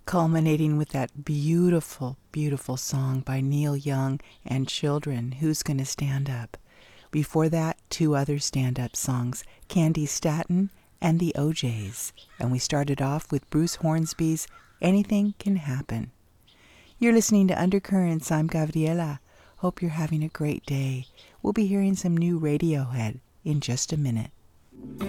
culminating with that beautiful, beautiful song by Neil Young and Children, Who's Gonna Stand Up? Before that, two other stand-up songs, Candy Staton and the OJs. And we started off with Bruce Hornsby's Anything Can Happen. You're listening to Undercurrents. I'm Gabriela. Hope you're having a great day. We'll be hearing some new Radiohead in just a minute.